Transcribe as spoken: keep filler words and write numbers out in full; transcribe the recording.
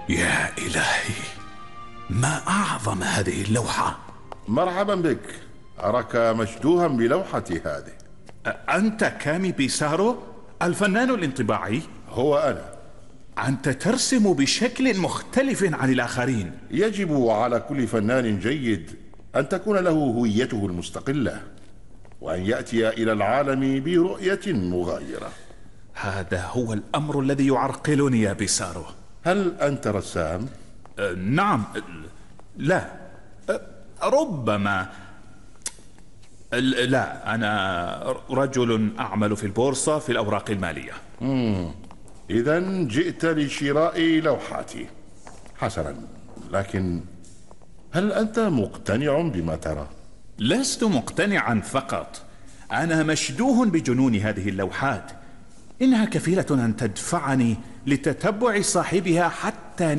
يا إلهي، ما أعظم هذه اللوحة! مرحبا بك، أراك مشدوها بلوحتي هذه. أنت كامي بيسارو الفنان الانطباعي؟ هو أنا. أنت ترسم بشكل مختلف عن الآخرين. يجب على كل فنان جيد أن تكون له هويته المستقلة، وأن يأتي إلى العالم برؤية مغايرة. هذا هو الأمر الذي يعرقلني يا بيسارو. هل أنت رسام؟ أه نعم. لا. أه ربما. لا، أنا رجل أعمل في البورصة في الأوراق المالية. مم. إذن جئت لشراء لوحاتي. حسنا، لكن هل أنت مقتنع بما ترى؟ لست مقتنعا فقط، أنا مشدوه بجنون هذه اللوحات. إنها كفيلة أن تدفعني لتتبع صاحبها حتى